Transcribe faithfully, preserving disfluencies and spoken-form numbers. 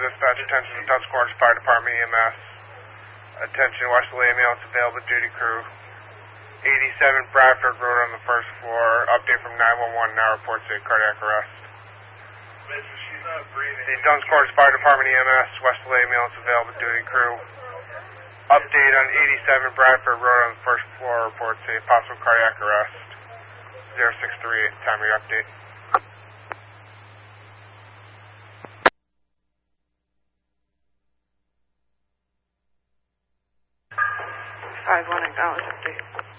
dispatch, attention to Duns Corners Fire Department E M S. Attention, Westerly ambulance available duty crew. eighty-seven Bradford Road on the first floor. Update from nine one one, now reports a cardiac arrest. Mister, she's not breathing. The Duns Corners Fire Department E M S, Westerly ambulance available duty crew. Update on eighty-seven Bradford Road on the first floor, reports a possible cardiac arrest. zero six three eight, time of your update. five one, acknowledge update.